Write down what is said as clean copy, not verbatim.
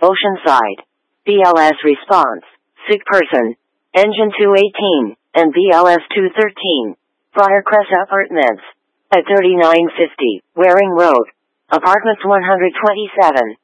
Oceanside. BLS response, sick person. Engine 218, and BLS 213. Briarcrest Apartments. At 3950, Waring Road. Apartments 127.